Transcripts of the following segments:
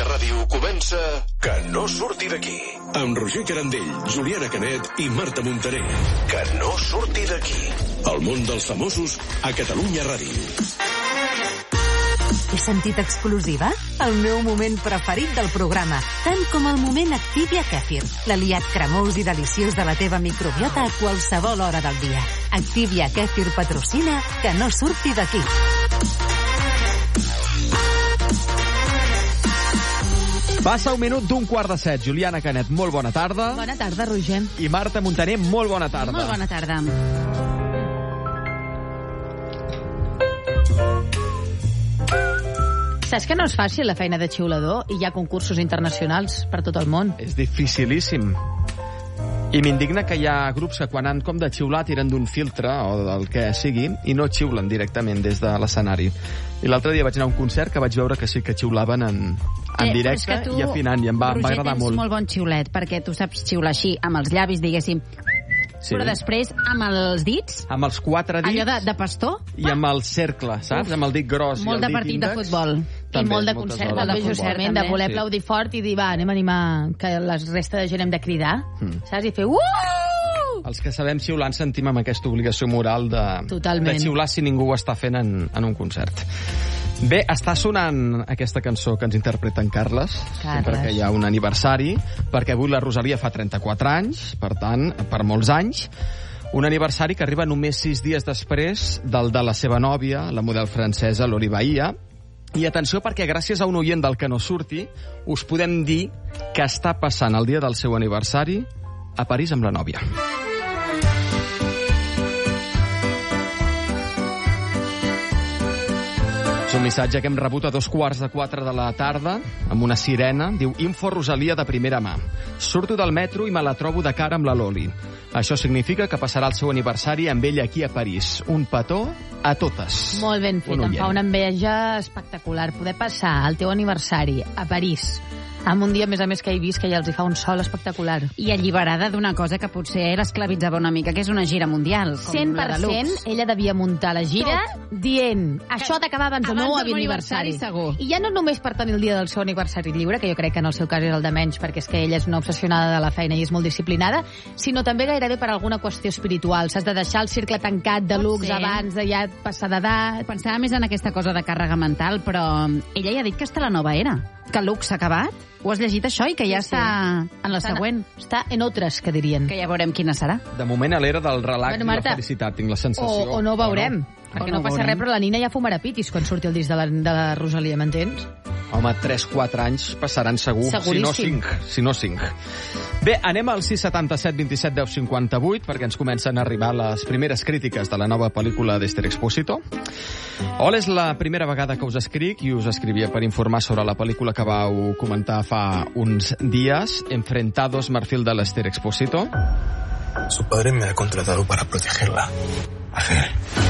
Catalunya Ràdio comença Que no surti d'aquí. Amb Roger Carandell, Juliana Canet i Marta Montaner. Que no surti d'aquí. El món dels famosos a Catalunya Ràdio. He sentit exclusiva? El meu moment preferit del programa, tant com el moment Activia Kefir, l'aliat cremós i deliciós de la teva microbiota a qualsevol hora del dia. Activia Kefir patrocina Que no surti d'aquí. Passa un minut d'un quart de set. Juliana Canet, molt bona tarda. Bona tarda, Roger. I Marta Montaner, molt bona tarda. Molt bona tarda. Saps que no és fàcil la feina de xiulador i hi ha concursos internacionals per tot el món? És dificilíssim. I m'indigna que hi ha grups que quan han com de xiular tiren d'un filtre o del que sigui i no xiulen directament des de l'escenari. I l'altre dia vaig anar a un concert que vaig veure que sí que xiulaven en directe tu, i afinant, i em va agradar molt. Roger, tens molt bon xiulet, perquè tu saps xiular així, amb els llavis, diguéssim. Sí. Però després, amb els dits... Amb els 4 dits... Allò de pastor? I amb el cercle, saps? Amb el dit gros i el dit índex. Molt de partit de futbol. També, i molt de concert de futbol. De voler aplaudir fort i dir, va, anem a animar, que la resta de gent hem de cridar, saps? I fer, Els que sabem xiular ens sentim amb aquesta obligació moral de xiular si ningú ho està fent en un concert. Bé, està sonant aquesta cançó que ens interpreta en Carles, sempre que hi ha un aniversari, perquè avui la Rosalia fa 34 anys, per tant, per molts anys, un aniversari que arriba només 6 dies després del de la seva nòvia, la model francesa Loli Bahia. I atenció, perquè gràcies a un oient del Que no surti, us podem dir que està passant el dia del seu aniversari a París amb la nòvia. És un missatge que hem rebut a 3:15 de la tarda amb una sirena. Diu, info Rosalia de primera mà. Surto del metro i me la trobo de cara amb la Loli. Això significa que passarà el seu aniversari amb ella aquí a París. Un petó a totes. Molt ben fet, em fa una enveja espectacular. Poder passar el teu aniversari a París amb un dia, a més, que he vist que ja els hi fa un sol espectacular. I alliberada d'una cosa que potser l'esclavitzava una mica, que és una gira mundial. 100% ella devia muntar la gira dient, això ha d'acabar abans del meu aniversari. Segur. I ja no només per tenir el dia del seu aniversari lliure, que jo crec que en el seu cas és el de menys, perquè és que ella és una obsessionada de la feina i és molt disciplinada, sinó també gairebé per alguna qüestió espiritual. S'has de deixar el cercle tancat de luxe abans de ja passar d'edat. Pensava més en aquesta cosa de càrrega mental, però ella ja ha dit que està a la nova era, que el luxe s'ha acabat. Ho has llegit, això, i que ja està en la següent? Està en altres, que dirien. Que ja veurem quina serà. De moment, a l'era del relax i la felicitat, tinc la sensació. O no veurem. Perquè no passa res, però la Nina ja fumarà pitis quan surti el disc de la Rosalia, m'entens? Home, 3-4 anys passaran segur, si no 5. Bé, anem al 677 27 10 58, perquè ens comencen a arribar les primeres crítiques de la nova pel·lícula d'Esther Expósito. Hola, és la primera vegada que us escric i us escrivia per informar sobre la pel·lícula que vau comentar fa uns dies, Enfrentados, Marfil de l'Esther Expósito. Su padre me ha contratado para protegerla. Hacer.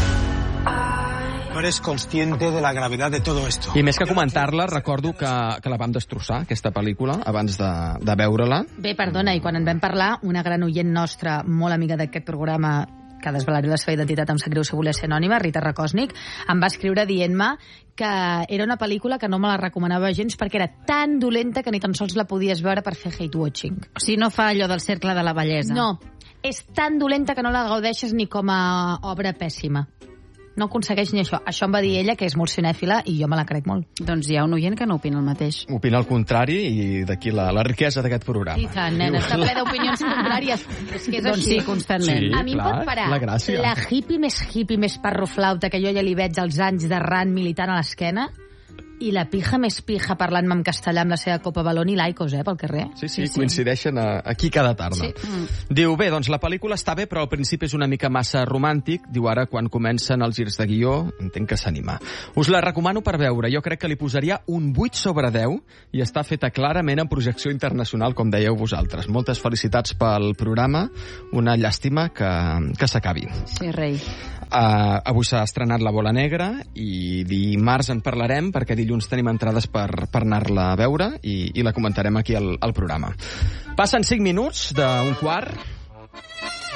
No eres consciente de la gravedad de todo esto. I més que comentar-la, recordo que la vam destrossar, aquesta pel·lícula, abans de veure-la. Bé, perdona, i quan en vam parlar, una gran oient nostra, molt amiga d'aquest programa, que desvelaré la seva identitat, em sap greu si volia ser anònima, Rita Rakosnik, em va escriure dient-me que era una pel·lícula que no me la recomanava gens perquè era tan dolenta que ni tan sols la podies veure per fer hate-watching. O sigui, no fa allò del cercle de la bellesa. No, és tan dolenta que no la gaudeixes ni com a obra pèssima. No aconsegueix ni això. Això em va dir ella, que és molt cinèfila, i jo me la crec molt. Doncs hi ha un oient que no opina el mateix. Opina el contrari, i d'aquí la riquesa d'aquest programa. I tant, nena, està ple d'opinions contràries. És que és doncs així. Sí, constantment. Sí, a mi em pot parar la hippie més parroflauta que jo ja li veig als anys de ran militant a l'esquena, i la pija més pija parlant-me en castellà amb la seva copa balón i l'aicos, pel carrer. Sí, coincideixen aquí cada tarda. Sí. Diu, bé, doncs la pel·lícula està bé, però al principi és una mica massa romàntic. Diu, ara, quan comencen els girs de guió, entenc que s'anima. Us la recomano per veure. Jo crec que li posaria un 8/10 i està feta clarament en projecció internacional, com dèieu vosaltres. Moltes felicitats pel programa. Una llàstima que s'acabi. Sí, rei. Avui s'ha estrenat La Bola Negra i dimarts en parlarem, perquè dilluns tenim entrades per anar-la a veure i la comentarem aquí al programa. Passen 5 minuts d'un quart.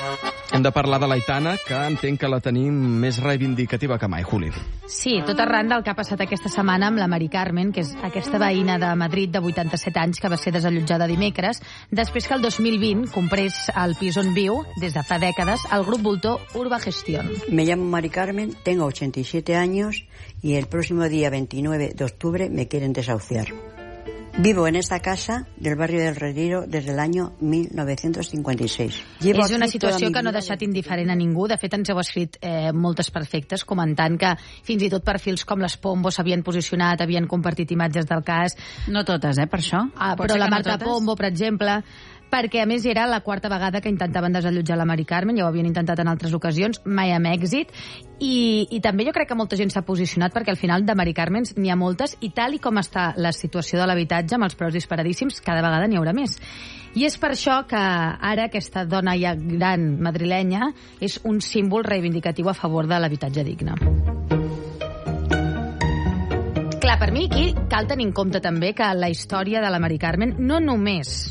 Hem de parlar de l'Aitana, que entenc que la tenim més reivindicativa que mai, Juli. Sí, tot arran del que ha passat aquesta setmana amb la Mari Carmen, que és aquesta veïna de Madrid de 87 anys que va ser desallotjada dimecres, després que el 2020 comprés el pis on viu, des de fa dècades, el grup voltor Urba Gestión. Me llamo Mari Carmen, tengo 87 años y el próximo día 29 de octubre me quieren desahuciar. Vivo en esta casa del barrio del Retiro desde el año 1956. És una situació que no ha deixat indiferent a ningú. De fet, ens heu escrit moltes perfectes comentant que fins i tot perfils com les Pombo s'havien posicionat, havien compartit imatges del cas. No totes, per això. Però la Marta Pombo, per exemple, perquè a més era la quarta vegada que intentaven desallotjar la Mari Carmen, ja ho havien intentat en altres ocasions, mai amb èxit, i també jo crec que molta gent s'ha posicionat perquè al final de Mari Carmen n'hi ha moltes, i tal i com està la situació de l'habitatge amb els preus disparadíssims, cada vegada n'hi haurà més. I és per això que ara aquesta dona ja gran madrilenya és un símbol reivindicatiu a favor de l'habitatge digne. Clar, per mi aquí cal tenir en compte també que la història de la Mari Carmen no només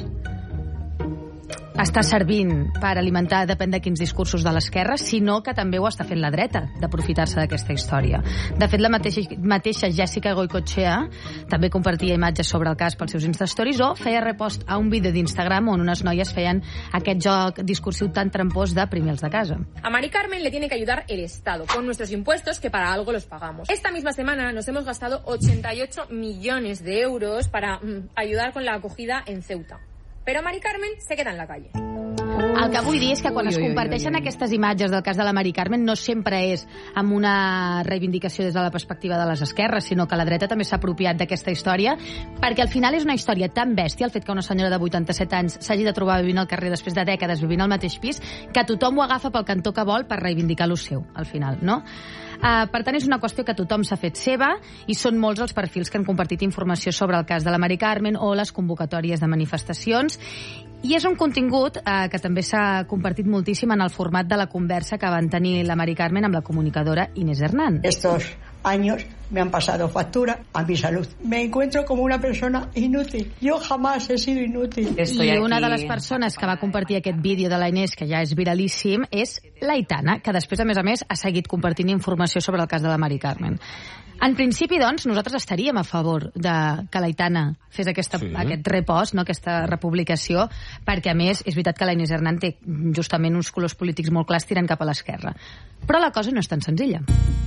està servint per alimentar depèn de quins discursos de l'esquerra, sinó que també ho està fent la dreta, d'aprofitar-se d'aquesta història. De fet, la mateixa Jessica Goicoechea també compartia imatges sobre el cas pels seus Instastories o feia repost a un vídeo d'Instagram on unes noies feien aquest joc discursiu tan trampós de primer els de casa. A Mari Carmen le tiene que ayudar el Estado con nuestros impuestos, que para algo los pagamos. Esta misma semana nos hemos gastado 88 millones de euros para ayudar con la acogida en Ceuta. Però Mari Carmen se queda en la calle. El que vull dir és que quan es comparteixen aquestes imatges del cas de la Mari Carmen no sempre és amb una reivindicació des de la perspectiva de les esquerres, sinó que la dreta també s'ha apropiat d'aquesta història, perquè al final és una història tan bèstia, el fet que una senyora de 87 anys s'hagi de trobar vivint al carrer després de dècades vivint al mateix pis, que tothom ho agafa pel cantó que vol per reivindicar lo seu, al final, no? Per tant, és una qüestió que tothom s'ha fet seva i són molts els perfils que han compartit informació sobre el cas de la Mari Carmen o les convocatòries de manifestacions. I és un contingut que també s'ha compartit moltíssim en el format de la conversa que van tenir la Mari Carmen amb la comunicadora Inés Hernán. Estos años me han pasado factura a mi salud. Me encuentro como una persona inútil. Yo jamás he sido inútil. I una de les persones que va compartir aquest vídeo de la Inés, que ja és viralíssim, és l'Aitana, que després, a més, ha seguit compartint informació sobre el cas de la Mari Carmen. En principi, doncs, nosaltres estaríem a favor de que l'Aitana fes aquest repost, no, aquesta republicació, perquè, a més, és veritat que la Inés Hernán té justament uns colors polítics molt clars tirant cap a l'esquerra. Però la cosa no és tan senzilla.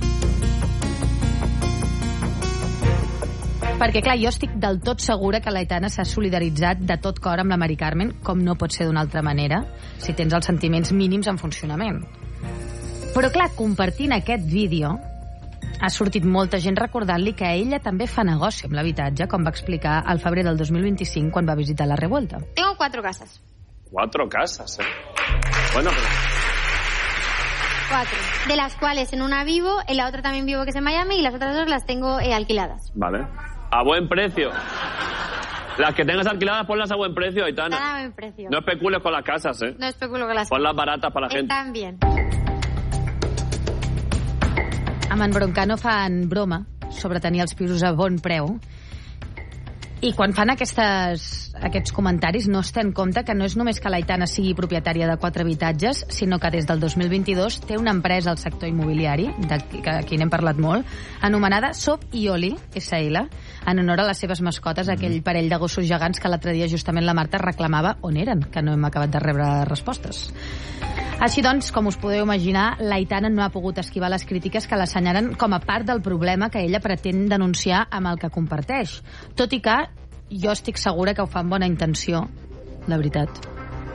Perquè, clar, jo estic del tot segura que l'Aitana s'ha solidaritzat de tot cor amb la Mari Carmen, com no pot ser d'una altra manera, si tens els sentiments mínims en funcionament. Però, clar, compartint aquest vídeo, ha sortit molta gent recordant-li que ella també fa negoci amb l'habitatge, com va explicar al febrer del 2025 quan va visitar la Revuelta. Tengo 4 casas. 4 casas, Bueno, pero... 4, de las cuales en una vivo, en la otra también vivo, que es en Miami, y las otras 2 las tengo alquiladas. Vale. A buen precio. Las que tengas alquiladas, ponlas a buen precio, Aitana. Están a buen precio. No especules con las casas, No especulo con las casas. Ponlas baratas para la gente. Están bien. Amb en Broncano fan broma sobre tenir els pisos a bon preu, i quan fan aquests comentaris no es té en compte que no és només que l'Aitana sigui propietària de 4 habitatges, sinó que des del 2022 té una empresa al sector immobiliari, que aquí n'hem parlat molt, anomenada Sop i Oli SL, en honor a les seves mascotes, aquell parell de gossos gegants que l'altre dia justament la Marta reclamava on eren, que no hem acabat de rebre respostes. Així doncs, com us podeu imaginar, l'Aitana no ha pogut esquivar les crítiques que l'assenyalen com a part del problema que ella pretén denunciar amb el que comparteix. Tot i que jo estic segura que ho fa amb bona intenció, la veritat.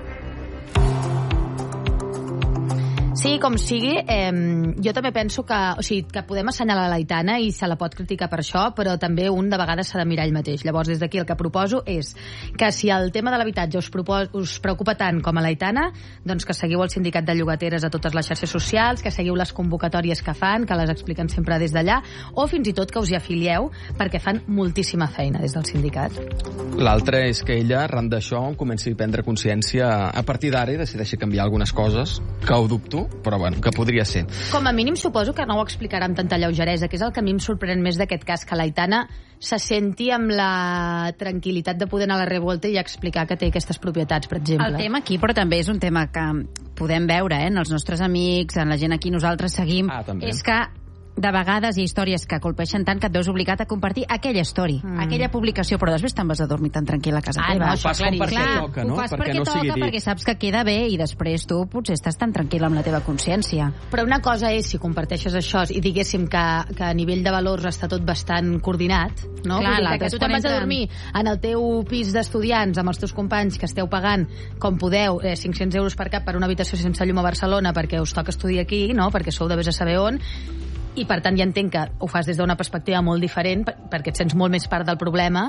Sí, com sigui, jo també penso que podem assenyalar l'Aitana i se la pot criticar per això, però també un de vegades s'ha de mirar ell mateix. Llavors, des d'aquí el que proposo és que si el tema de l'habitatge us preocupa tant com a l'Aitana, doncs que seguiu el sindicat de llogateres a totes les xarxes socials, que seguiu les convocatòries que fan, que les expliquen sempre des d'allà, o fins i tot que us hi afilieu, perquè fan moltíssima feina des del sindicat. L'altre és que ella, arran d'això, comenci a prendre consciència a partir d'ara i decideixi canviar algunes coses, que ho dubto, però bueno, que podria ser. Com a mínim suposo que no ho explicarà amb tanta lleugeresa, que és el que a mi em sorprèn més d'aquest cas, que l'Aitana se senti amb la tranquil·litat de poder anar a la revolta i explicar que té aquestes propietats, per exemple. El tema aquí, però també és un tema que podem veure en els nostres amics, en la gent a qui nosaltres seguim, és que de vegades hi ha històries que colpeixen tant que et veus obligat a compartir aquella story, aquella publicació, però després te'n vas a dormir tan tranquil a casa teva. No, ho fas com perquè toca, no? Ho fas perquè toca, perquè saps que queda bé i després tu potser estàs tan tranquil amb la teva consciència. Però una cosa és si comparteixes això i diguéssim que a nivell de valors està tot bastant coordinat, no? Clar, que tu te'n vas a dormir en el teu pis d'estudiants amb els teus companys que esteu pagant com podeu 500 euros per cap per una habitació sense llum a Barcelona perquè us toca estudiar aquí, no? Perquè sou de vés a saber on, i per tant ja entenc que ho fas des d'una perspectiva molt diferent perquè et sents molt més part del problema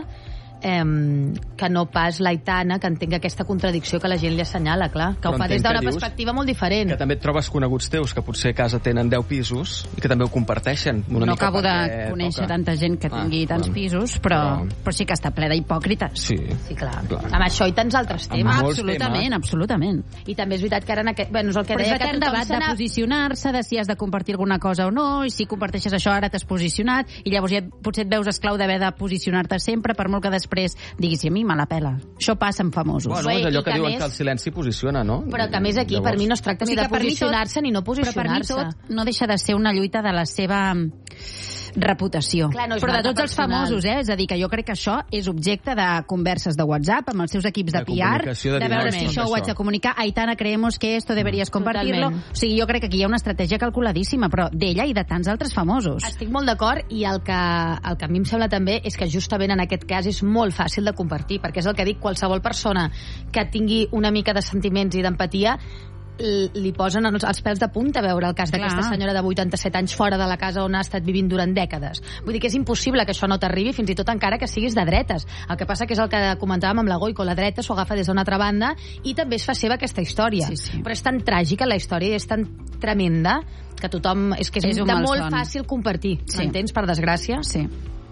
que no pas l'Aitana, que entenc aquesta contradicció que la gent li assenyala, clar, que ho fa des d'una perspectiva molt diferent. Que també et trobes coneguts teus que potser a casa tenen 10 pisos i que també ho comparteixen una mica. No acabo de conèixer tanta gent que tingui tants pisos, però sí que està ple d'hipòcrites. Sí, clar. Amb això i tants altres temes. Absolutament. I també és veritat que ara en aquest... Bueno, és el que deia que tothom debat de posicionar-se, de si has de compartir alguna cosa o no, i si comparteixes això ara t'has posicionat, i llavors ja potser et veus esclau d'haver de posicionar-te sempre, per molt que després diguis, a mi me la pela. Això passa amb famosos. Bueno, és allò que diuen que el silenci posiciona, no? Però que més aquí, per mi no es tracta ni de posicionar-se ni no posicionar-se. Però per mi tot no deixa de ser una lluita de la seva reputació. Clar, no però de tots els famosos, és a dir, que jo crec que això és objecte de converses de WhatsApp amb els seus equips de PR, de veure si això ho haig de comunicar. Aitana, creemos que esto deberías compartirlo. O sigui, jo crec que aquí hi ha una estratègia calculadíssima, però d'ella i de tants altres famosos. Estic molt d'acord, i el que a mi em sembla també és que justament en aquest cas és molt fàcil de compartir, perquè és el que dic, qualsevol persona que tingui una mica de sentiments i d'empatia li posen els pèls de punta a veure el cas d'aquesta senyora de 87 anys fora de la casa on ha estat vivint durant dècades. Vull dir que és impossible que això no t'arribi, fins i tot encara que siguis de dretes. El que passa que és el que comentàvem amb la Goico, la dreta s'ho agafa des d'una altra banda i també es fa seva aquesta història. Però és tan tràgica la història i és tan tremenda que tothom... És que és molt fàcil compartir, m'entens, per desgràcia? Sí.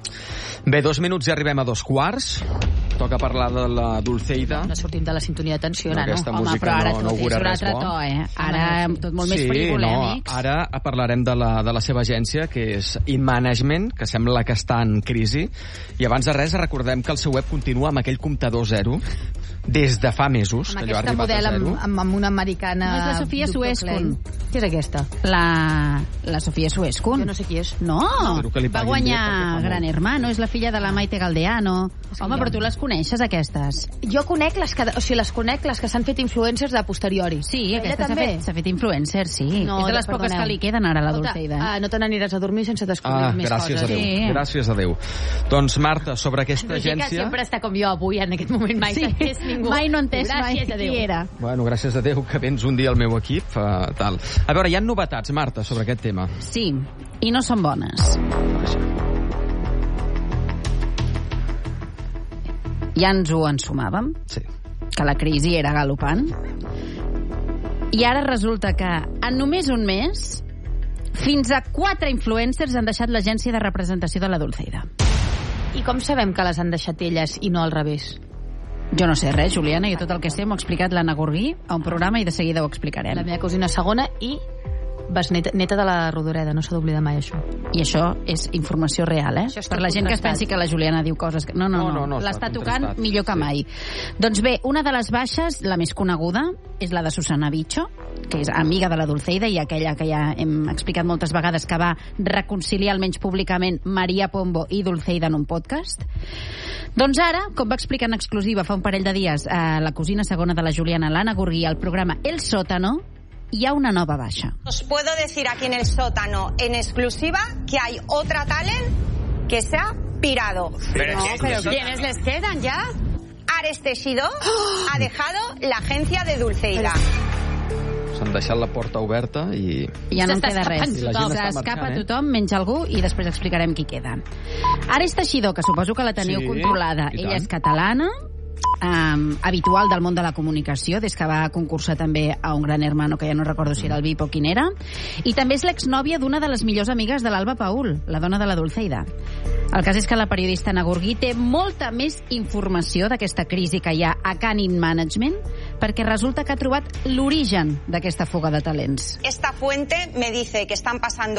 Bé, 2 minuts i arribem a 2:15. Toca parlar de la Dulceida. No sortim de la sintonia de tensió, no? Home, però ara tot és un altre to, Ara tot molt més frivolèmics. Ara parlarem de la seva agència, que és In Management, que sembla que està en crisi. I abans de res, recordem que el seu web continua amb aquell comptador zero des de fa mesos. Amb aquesta model amb una americana... No és la Sofia Suescun. Qui és aquesta? La Sofia Suescun. Jo no sé qui és. No, va guanyar Gran Hermano, és la filla de la Maite Galdeano. Home, però tu les coneixes, aquestes? Jo conec les que s'han fet influencers de posteriori. Sí, aquesta s'ha fet influencer, sí. És de les poques que li queden ara a la Dulceida. No te n'aniràs a dormir sense descobrir més coses. Gràcies a Déu. Doncs, Marta, sobre aquesta agència... Que sempre està com jo avui, en aquest moment. Mai s'entès ningú. Mai no entès qui era. Bueno, gràcies a Déu que vens un dia al meu equip. Tal. A veure, hi ha novetats, Marta, sobre aquest tema. Sí, i no són bones. Ja ens ho ensumàvem, que la crisi era galopant, i ara resulta que en només un mes fins a 4 influencers han deixat l'agència de representació de la Dulceida. I com sabem que les han deixat elles i no al revés? Jo no sé res, Juliana, jo tot el que sé m'ho ha explicat l'Anna Gurgui a un programa i de seguida ho explicarem. La meva cosina segona i neta de la Rodoreda, no s'ha d'oblidar mai això. I això és informació real, per la gent que es pensi que la Juliana diu coses que... No, l'està tocant millor que mai. Doncs bé, una de les baixes, la més coneguda, és la de Susana Bicho, que és amiga de la Dulceida i aquella que ja hem explicat moltes vegades que va reconciliar almenys públicament Maria Pombo i Dulceida en un podcast. Doncs ara, com va explicar en exclusiva fa un parell de dies la cosina segona de la Juliana, l'Anna Gurgui, al programa El Sótano, hi ha una nova baixa. Os puedo decir aquí en El Sótano, en exclusiva, que hay otra talent que se ha pirado. Pero ¿quiénes les quedan ya? Ares Teixidó ha dejado la agencia de Dulceida. S'han deixat la porta oberta i... Ja no en queda res. S'escapa tothom, menys algú, i després explicarem qui queda. Ares Teixidó, que suposo que la teniu controlada. Ella és catalana, habitual del món de la comunicació, des que va concursar també a un Gran Hermano, que ja no recordo si era el VIP o quin era, i també és l'exnòvia d'una de les millors amigues de l'Alba Paul, la dona de la Dulceida. El cas és que la periodista Anna Gurgui té molta més informació d'aquesta crisi que hi ha a Canin Management, perquè resulta que ha trobat l'origen d'aquesta fuga de talents. Esta fuente me dice que están pasando